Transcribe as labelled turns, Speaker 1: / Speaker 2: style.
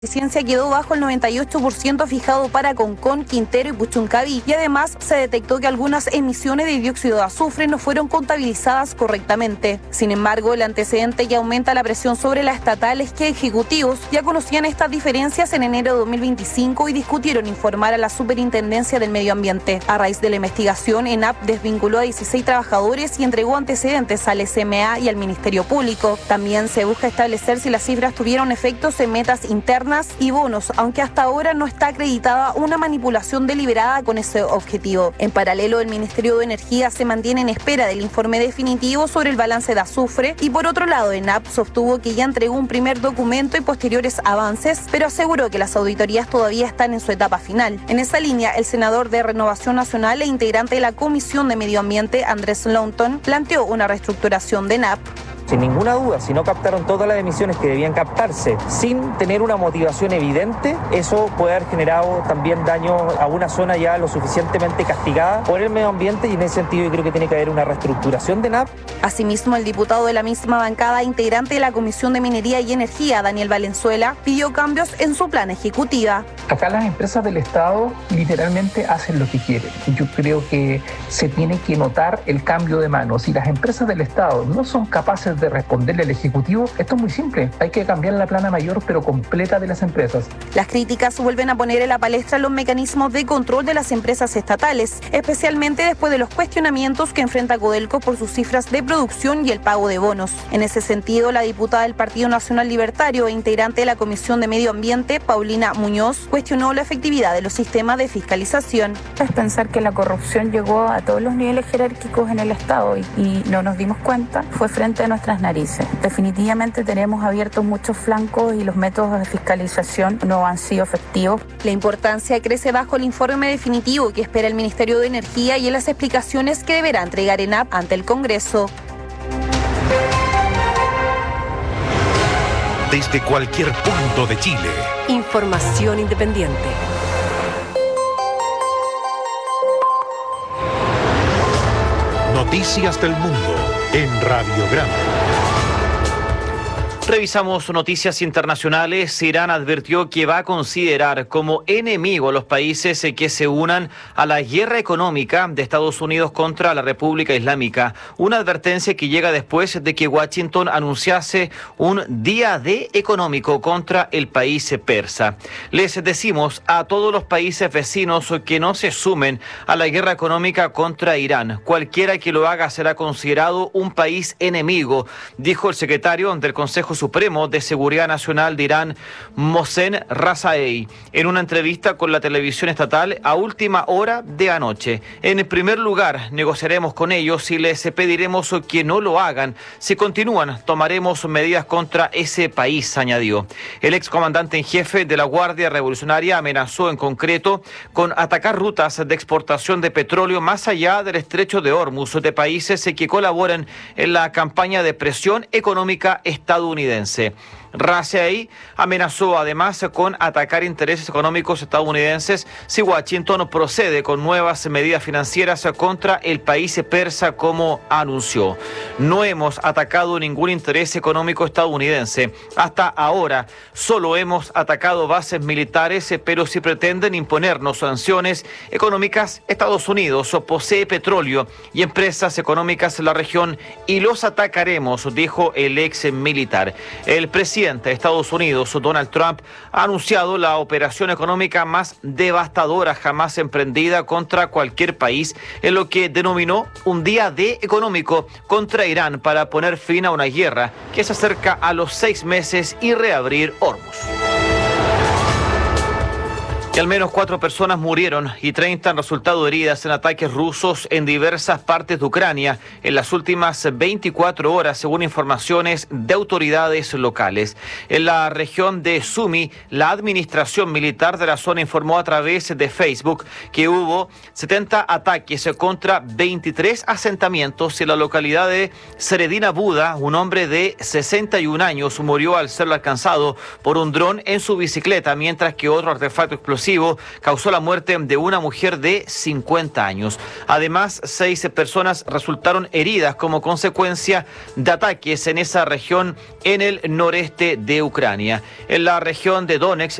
Speaker 1: La eficiencia quedó bajo el 98% fijado para Concón, Quintero y Puchuncaví, y además se detectó que algunas emisiones de dióxido de azufre no fueron contabilizadas correctamente. Sin embargo, el antecedente que aumenta la presión sobre las estatales que ejecutivos ya conocían estas diferencias en enero de 2025 y discutieron informar a la Superintendencia del Medio Ambiente. A raíz de la investigación, ENAP desvinculó a 16 trabajadores y entregó antecedentes al SMA y al Ministerio Público. También se busca establecer si las cifras tuvieron efectos en metas internas y bonos, aunque hasta ahora no está acreditada una manipulación deliberada con ese objetivo. En paralelo, el Ministerio de Energía se mantiene en espera del informe definitivo sobre el balance de azufre y por otro lado, ENAP sostuvo que ya entregó un primer documento y posteriores avances, pero aseguró que las auditorías todavía están en su etapa final. En esa línea, el senador de Renovación Nacional e integrante de la Comisión de Medio Ambiente, Andrés Longton, planteó una reestructuración de ENAP.
Speaker 2: Sin ninguna duda, si no captaron todas las emisiones que debían captarse sin tener una motivación evidente, eso puede haber generado también daño a una zona ya lo suficientemente castigada por el medio ambiente, y en ese sentido yo creo que tiene que haber una reestructuración de NAP.
Speaker 1: Asimismo, el diputado de la misma bancada, integrante de la Comisión de Minería y Energía, Daniel Valenzuela, pidió cambios en su plan ejecutiva.
Speaker 3: Acá las empresas del Estado literalmente hacen lo que quieren. Yo creo que se tiene que notar el cambio de manos. Si las empresas del Estado no son capaces de responderle al Ejecutivo, esto es muy simple. Hay que cambiar la plana mayor, pero completa, de las empresas.
Speaker 1: Las críticas vuelven a poner en la palestra los mecanismos de control de las empresas estatales, especialmente después de los cuestionamientos que enfrenta Codelco por sus cifras de producción y el pago de bonos. En ese sentido, la diputada del Partido Nacional Libertario e integrante de la Comisión de Medio Ambiente, Paulina Muñoz, cuestionó la efectividad de los sistemas de fiscalización.
Speaker 4: Es pensar que la corrupción llegó a todos los niveles jerárquicos en el Estado y no nos dimos cuenta, fue frente a nuestras narices. Definitivamente tenemos abiertos muchos flancos y los métodos de fiscalización no han sido efectivos.
Speaker 1: La importancia crece bajo el informe definitivo que espera el Ministerio de Energía y en las explicaciones que deberá entregar ENAP ante el Congreso.
Speaker 5: Desde cualquier punto de Chile.
Speaker 6: Información independiente.
Speaker 5: Noticias del mundo en Radio Grande.
Speaker 7: Revisamos noticias internacionales. Irán advirtió que va a considerar como enemigo a los países que se unan a la guerra económica de Estados Unidos contra la República Islámica. Una advertencia que llega después de que Washington anunciase un día D económico contra el país persa. Les decimos a todos los países vecinos que no se sumen a la guerra económica contra Irán. Cualquiera que lo haga será considerado un país enemigo, dijo el secretario del Consejo Supremo de Seguridad Nacional de Irán, Mohsen Razaei, en una entrevista con la televisión estatal a última hora de anoche. En primer lugar, negociaremos con ellos y les pediremos que no lo hagan. Si continúan, tomaremos medidas contra ese país, añadió. El excomandante en jefe de la Guardia Revolucionaria amenazó en concreto con atacar rutas de exportación de petróleo más allá del estrecho de Hormuz de países que colaboran en la campaña de presión económica estadounidense. Razaei amenazó además con atacar intereses económicos estadounidenses si Washington procede con nuevas medidas financieras contra el país persa, como anunció. No hemos atacado ningún interés económico estadounidense. Hasta ahora solo hemos atacado bases militares, pero si pretenden imponernos sanciones económicas, Estados Unidos posee petróleo y empresas económicas en la región y los atacaremos, dijo el ex militar. El presidente de Estados Unidos, Donald Trump, ha anunciado la operación económica más devastadora jamás emprendida contra cualquier país, en lo que denominó un día D económico contra Irán para poner fin a una guerra que se acerca a los 6 meses y reabrir Hormuz. Y al menos 4 personas murieron y 30 han resultado heridas en ataques rusos en diversas partes de Ucrania en las últimas 24 horas, según informaciones de autoridades locales. En la región de Sumy, la administración militar de la zona informó a través de Facebook que hubo 70 ataques contra 23 asentamientos en la localidad de Seredina Buda. Un hombre de 61 años murió al ser alcanzado por un dron en su bicicleta, mientras que otro artefacto explosivo explosivo causó la muerte de una mujer de 50 años. Además, 6 personas resultaron heridas como consecuencia de ataques en esa región en el noreste de Ucrania. En la región de Donetsk,